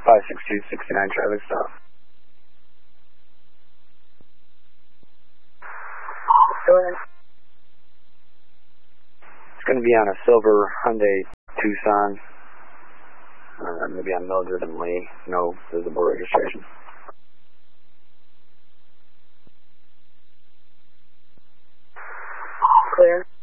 56269 traffic stop. Go ahead. It's going to be on a silver Hyundai Tucson. Maybe on Mildred and Lee. No visible registration. Clear.